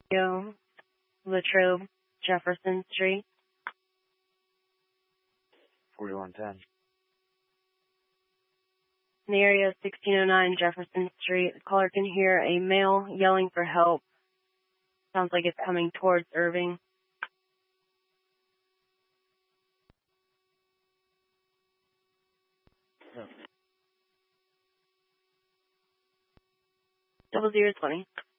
Latrobe, Jefferson Street. 4110. In the area of 1609 Jefferson Street, the caller can hear a male yelling for help. Sounds like it's coming towards Irving. Yeah. 0020.